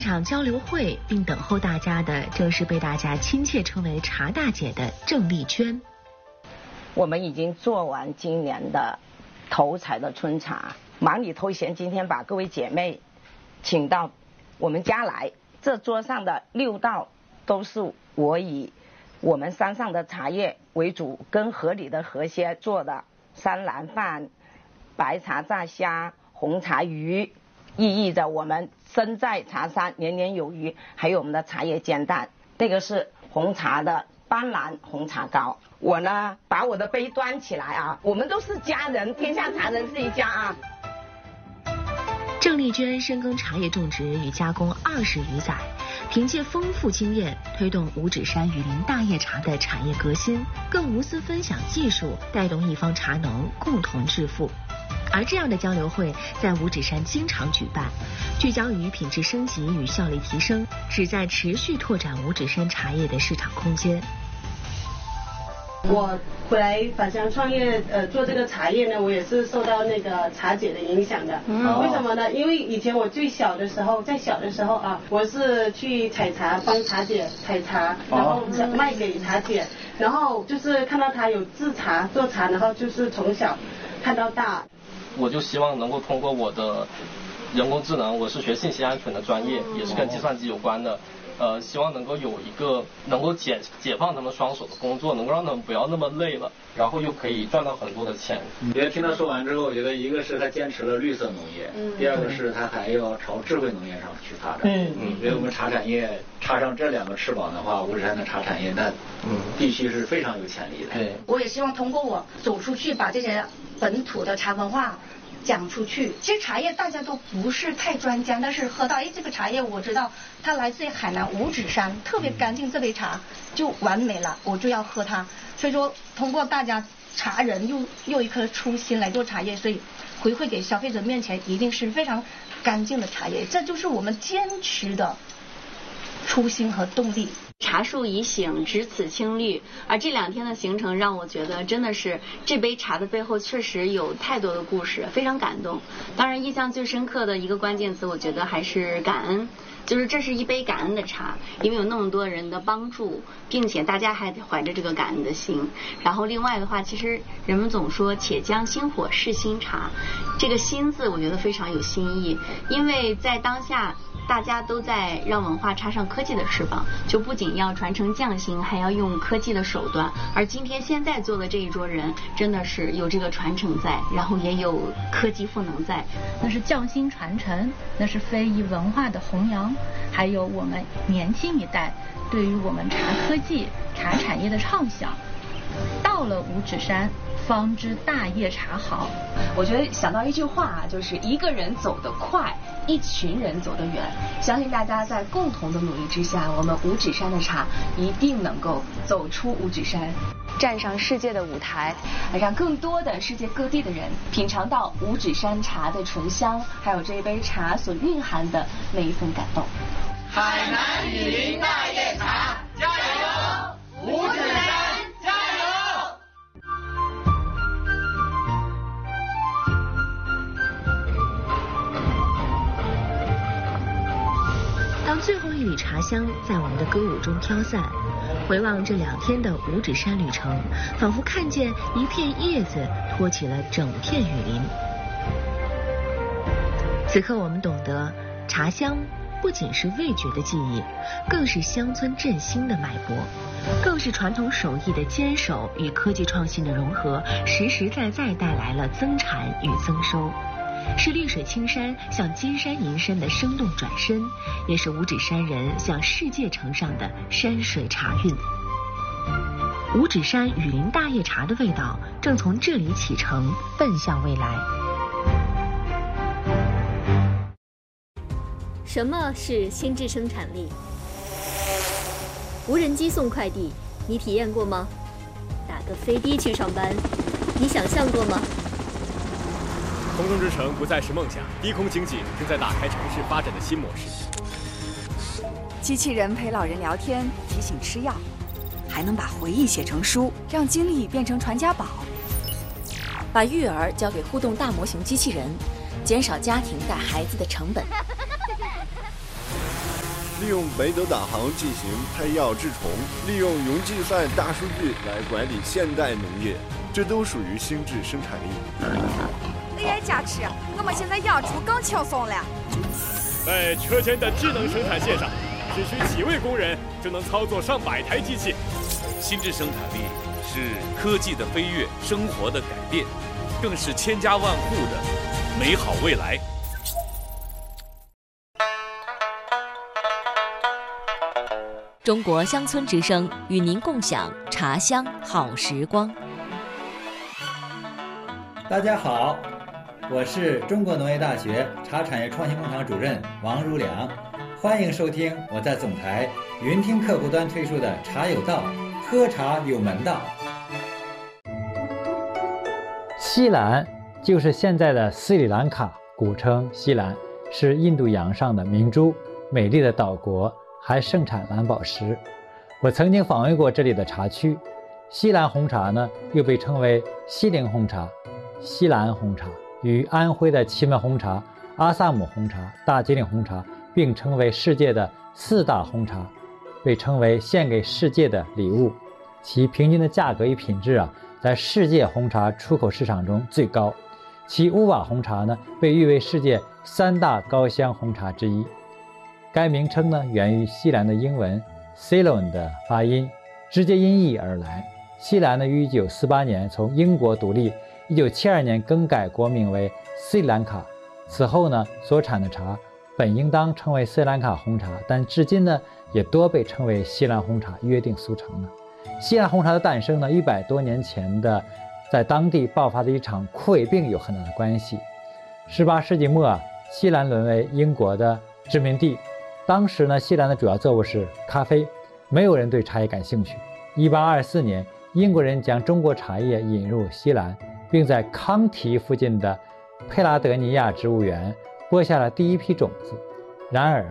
这场交流会，并等候大家的正是被大家亲切称为茶大姐的郑丽娟。 我们已经做完今年的头采的春茶，忙里偷闲，今天把各位姐妹请到我们家来。这桌上的6道都是我以我们山上的茶叶为主，跟河里的河蟹做的山兰饭、白茶炸虾、红茶鱼，意义着我们身在茶山年年有余。还有我们的茶叶煎蛋，这个是红茶的斑斓红茶糕。我呢把我的杯端起来啊，我们都是家人，天下茶人是一家啊。 郑丽娟深耕茶叶种植与加工20余载，凭借丰富经验推动五指山雨林大叶茶的产业革新，更无私分享技术，带动一方茶农共同致富。而这样的交流会在五指山经常举办，聚焦于品质升级与效率提升，旨在持续拓展五指山茶叶的市场空间。 我回来返乡创业，做这个茶叶呢，我也是受到那个茶姐的影响的。为什么呢？因为以前我在小的时候啊，我是去采茶，帮茶姐采茶，然后卖给茶姐，然后就是看到她有制茶做茶，然后就是从小看到大。 我就希望能够通过我的人工智能，我是学信息安全的专业，也是跟计算机有关的。希望能够有一个能够解放他们双手的工作，能够让他们不要那么累了，然后又可以赚到很多的钱。 我觉得听他说完之后，我觉得一个是他坚持了绿色农业，第二个是他还要朝智慧农业上去发展。所以我们茶产业插上这2个翅膀的话，五指山的茶产业那必须是非常有潜力的。 对， 我也希望通过我走出去，把这些本土的茶文化讲出去。其实茶叶大家都不是太专家，但是喝到这个茶叶我知道它来自于海南五指山，特别干净，这杯茶就完美了，我就要喝它。所以说通过大家茶人又一颗初心来做茶叶，所以回馈给消费者面前一定是非常干净的茶叶，这就是我们坚持的初心和动力。 茶树已醒，只此青绿。而这2天的行程让我觉得，真的是这杯茶的背后确实有太多的故事，非常感动。当然，印象最深刻的一个关键词，我觉得还是感恩。就是这是一杯感恩的茶，因为有那么多人的帮助，并且大家还怀着这个感恩的心。然后另外的话，其实人们总说且将新火试新茶，这个新字我觉得非常有新意，因为在当下大家都在让文化插上科技的翅膀，就不仅要传承匠心，还要用科技的手段。而今天现在做的这一桌人，真的是有这个传承在，然后也有科技赋能在， 那是匠心传承，那是非遗文化的弘扬，还有我们年轻一代对于我们茶科技、茶产业的畅想。到了五指山，方知大叶茶好。 我觉得想到一句话啊，就是一个人走得快，一群人走得远。相信大家在共同的努力之下，我们五指山的茶一定能够走出五指山，站上世界的舞台，让更多的世界各地的人品尝到五指山茶的醇香，还有这一杯茶所蕴含的那一份感动。 海南雨林大叶茶，加油！五指山加油！ 当最后一缕茶香在我们的歌舞中飘散，回望这2天的五指山旅程，仿佛看见一片叶子托起了整片雨林。此刻我们懂得，茶香不仅是味觉的记忆，更是乡村振兴的脉搏，更是传统手艺的坚守与科技创新的融合，实实在在带来了增产与增收。是绿水青山向金山银山的生动转身，也是五指山人向世界呈上的山水茶韵。五指山雨林大叶茶的味道正从这里启程，奔向未来。 什么是心智生产力？无人机送快递，你体验过吗？打个飞的去上班，你想象过吗？ 空中之城不再是梦想，低空经济正在打开城市发展的新模式。 机器人陪老人聊天，提醒吃药，还能把回忆写成书，让经历变成传家宝。 把育儿交给互动大模型机器人，减少家庭带孩子的成本。 利用北斗导航进行配药治虫，利用云计算大数据来管理现代农业，这都属于心智生产力。 AI 加持，我们现在养猪更轻松了。 在车间的智能生产线上，只需几位工人就能操作上百台机器。 心智生产力是科技的飞跃，生活的改变，更是千家万户的美好未来。 中国乡村之声与您共享茶乡好时光。 大家好，我是中国农业大学茶产业创新工厂主任王如良，欢迎收听我在总台云听客户端推出的茶有道，喝茶有门道。西兰就是现在的斯里兰卡，古称西兰，是印度洋上的明珠，美丽的岛国，还盛产蓝宝石。我曾经访问过这里的茶区。西兰红茶呢，又被称为西陵红茶、西兰红茶，与安徽的祁门红茶、阿萨姆红茶、大吉岭红茶并称为世界的4大红茶，被称为献给世界的礼物。其平均的价格与品质在世界红茶出口市场中最高。其乌瓦红茶呢，被誉为世界3大高香红茶之一。该名称呢，源于西兰的英文 Ceylon 的发音，直接音译而来。西兰呢，于1948年从英国独立，1972年更改国名为斯里兰卡。此后呢，所产的茶本应当称为斯里兰卡红茶，但至今呢，也多被称为西兰红茶，约定俗成了。西兰红茶的诞生呢，100多年前的在当地爆发的一场枯萎病有很大的关系。18世纪末，西兰沦为英国的殖民地。当时呢，西兰的主要作物是咖啡，没有人对茶叶感兴趣。1824年，英国人将中国茶叶引入西兰，并在康提附近的佩拉德尼亚植物园播下了第一批种子。然而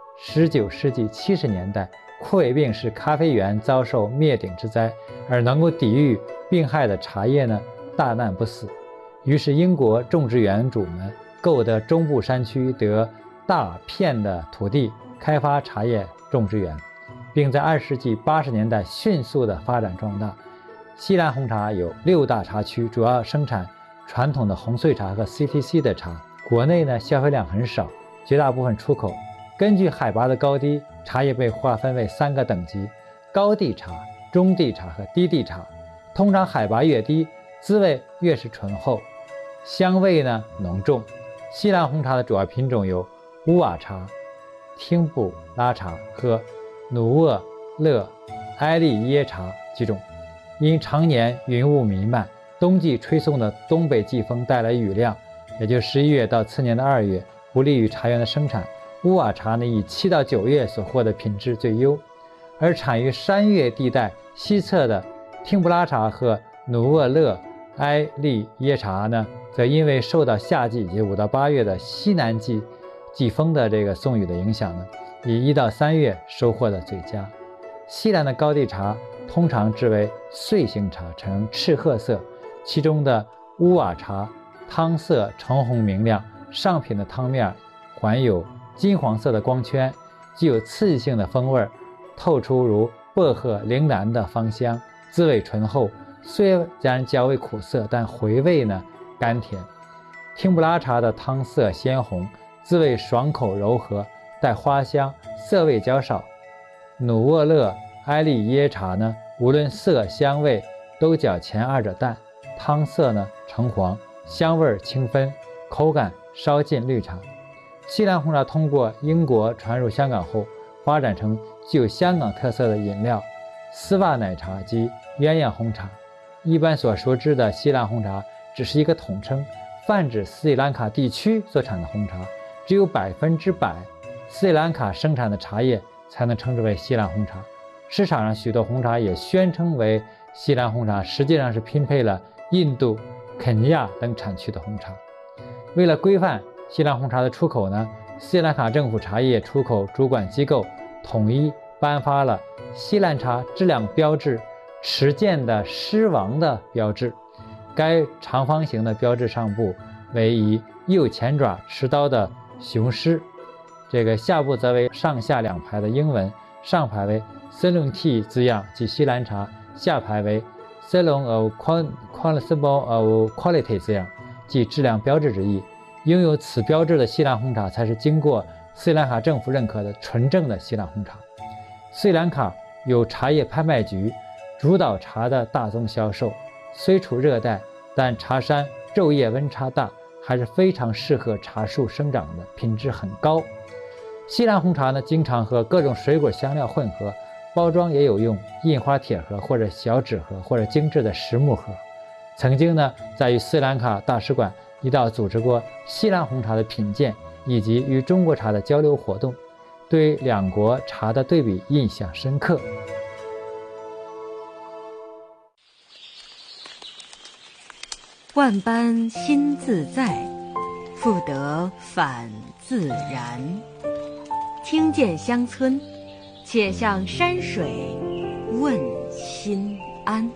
19世纪70年代，枯萎病使咖啡园遭受灭顶之灾，而能够抵御病害的茶叶呢，大难不死。于是英国种植园主们购得中部山区得大片的土地，开发茶叶种植园，并在20世纪80年代迅速的发展壮大。西兰红茶有6大茶区，主要生产传统的红穗茶和 CTC 的茶。国内呢，消费量很少，绝大部分出口。根据海拔的高低，茶叶被划分为3个等级：高地茶、中地茶和低地茶。通常海拔越低，滋味越是醇厚，香味呢浓重。西兰红茶的主要品种有乌瓦茶、汀布拉茶和努沃勒埃利耶茶几种。因常年云雾弥漫，冬季吹送的东北季风带来雨量，也就11月到次年的2月，不利于茶园的生产。乌瓦茶呢，以7到9月所获的品质最优，而产于山岳地带西侧的汀布拉茶和努沃勒埃利耶茶呢，则因为受到夏季以及5到8月的西南季风的这个送雨的影响呢，以1到3月收获的最佳。西兰的高地茶通常制为穗形茶，呈赤褐色，其中的乌瓦茶汤色橙红明亮，上品的汤面环有金黄色的光圈，具有刺激性的风味，透出如薄荷、铃兰的芳香，滋味醇厚，虽然较为苦涩，但回味呢甘甜。汀布拉茶的汤色鲜红，滋味爽口柔和，带花香，涩味较少。努沃勒埃利耶茶呢，无论色香味都较前2者淡，汤色呢橙黄，香味清芬，口感稍近绿茶。西兰红茶通过英国传入香港后，发展成具有香港特色的饮料丝袜奶茶及鸳鸯红茶。一般所熟知的西兰红茶只是一个统称，泛指斯里兰卡地区所产的红茶，只有100%斯里兰卡生产的茶叶才能称之为西兰红茶。市场上许多红茶也宣称为西兰红茶，实际上是拼配了印度、肯尼亚等产区的红茶。为了规范西兰红茶的出口呢，斯里兰卡政府茶叶出口主管机构统一颁发了西兰茶质量标志持剑的狮王的标志。该长方形的标志上部为以右前爪持刀的雄狮， 这个下部则为上下两排的英文，上排为 Ceylon Tea 字样即西兰茶，下排为 Ceylon of Quality of Quality 字样即质量标志之意。拥有此标志的西兰红茶才是经过斯里兰卡政府认可的纯正的西兰红茶。斯里兰卡有茶叶拍卖局主导茶的大宗销售，虽处热带，但茶山昼夜温差大，还是非常适合茶树生长的，品质很高。西兰红茶呢，经常和各种水果香料混合，包装也有用印花铁盒或者小纸盒或者精致的实木盒。曾经呢，在与斯里兰卡大使馆一道组织过西兰红茶的品鉴以及与中国茶的交流活动，对两国茶的对比印象深刻。 万般心自在，复得返自然。听见乡村，且向山水问心安。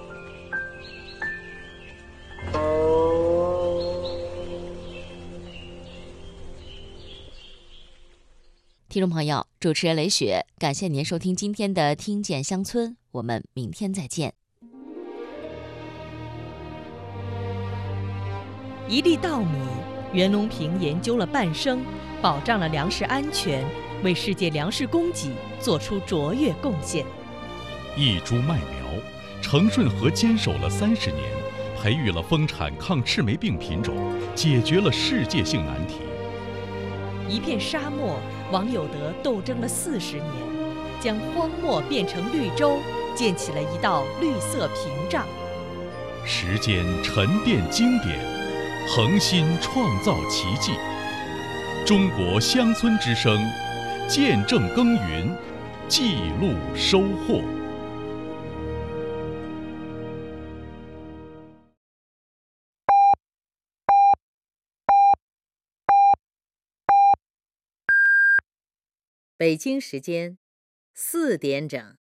听众朋友，主持人雷雪，感谢您收听今天的《听见乡村》，我们明天再见。 一粒稻米，袁隆平研究了半生，保障了粮食安全，为世界粮食供给做出卓越贡献。 一株麦苗，程顺和坚守了30年，培育了丰产抗赤霉病品种，解决了世界性难题。 一片沙漠，王有德斗争了40年，将荒漠变成绿洲，建起了一道绿色屏障。 时间沉淀经典，恒心创造奇迹。中国乡村之声，见证耕耘，记录收获。 北京时间4点整。